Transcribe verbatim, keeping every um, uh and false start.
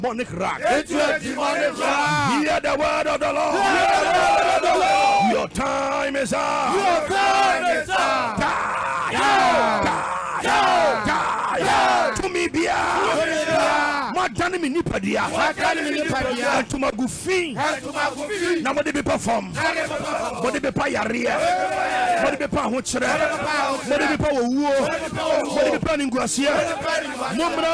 demonic rock. Into a demonic rock. Hear the word of the Lord. Hear the word of the Lord. Your time is up. Your time is up. Die. Die. Die. Die. To me, Bia. Madani mi nipadia. Madani mi nipadia. To my goofy. To my goofy. Now what did be perform? What did be pay area? What did be pay hunchre? What did be pay wo? What did be pay ninguasia?